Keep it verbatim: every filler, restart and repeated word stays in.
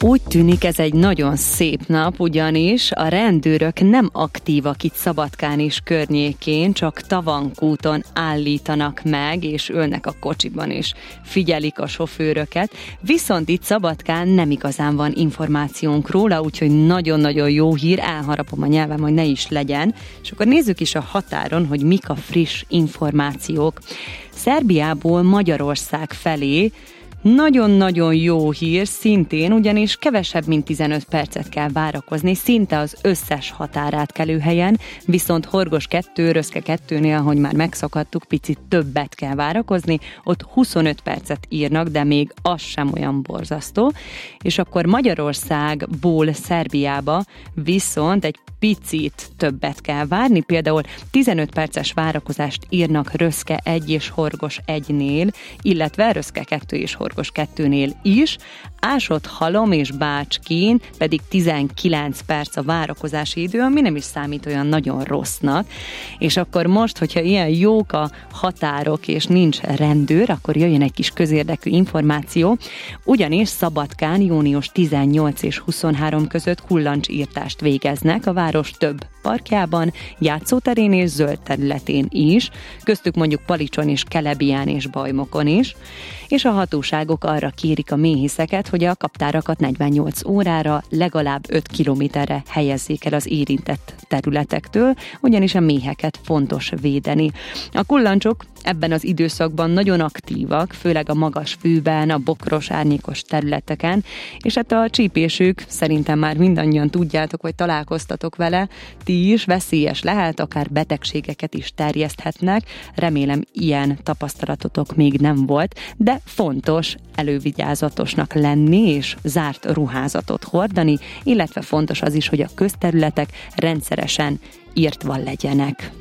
Úgy tűnik, ez egy nagyon szép nap, ugyanis a rendőrök nem aktívak itt Szabadkán és környékén, csak Tavankúton állítanak meg, és ülnek a kocsiban, és figyelik a sofőröket. Viszont itt Szabadkán nem igazán van információnk róla, úgyhogy nagyon-nagyon jó hír, elharapom a nyelvem, hogy ne is legyen. És akkor nézzük is a határon, hogy mik a friss információk. Szerbiából Magyarország felé nagyon-nagyon jó hír szintén, ugyanis kevesebb, mint tizenöt percet kell várakozni, szinte az összes határátkelőhelyen, viszont Horgos kettő, Röszke kettőnél, ahogy már megszokhattuk, picit többet kell várakozni, ott huszonöt percet írnak, de még az sem olyan borzasztó, és akkor Magyarországból Szerbiába viszont egy picit többet kell várni, például tizenöt perces várakozást írnak Röszke egy és Horgos egynél, illetve Röszke kettő és Horgos kettőnél is, Ásott-Halom és Bács-Kín pedig tizenkilenc perc a várakozási idő, ami nem is számít olyan nagyon rossznak, és akkor most, hogyha ilyen jók a határok és nincs rendőr, akkor jöjjön egy kis közérdekű információ, ugyanis Szabadkán június tizennyolc és huszonhárom között kullancsírtást végeznek a város több parkjában, játszóterén és zöld területén is, köztük mondjuk Palicson és Kelebián és Bajmokon is, és a hatóságok arra kérik a méhészeket, hogy a kaptárakat negyvennyolc órára legalább öt kilométerre helyezzék el az érintett területektől, ugyanis a méheket fontos védeni. A kullancsok ebben az időszakban nagyon aktívak, főleg a magas fűben, a bokros, árnyékos területeken, és hát a csípésük szerintem már mindannyian tudjátok, vagy találkoztatok vele, ti is veszélyes lehet, akár betegségeket is terjeszthetnek, remélem ilyen tapasztalatotok még nem volt, de fontos elővigyázatosnak lenni és zárt ruházatot hordani, illetve fontos az is, hogy a közterületek rendszeresen írtva legyenek.